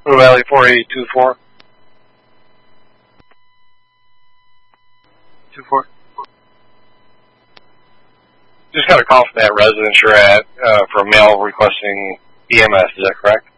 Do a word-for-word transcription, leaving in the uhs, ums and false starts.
Blue Valley four eight two four. Two four. Just got a call from that residence you're at uh, for a male requesting E M S. Is that correct?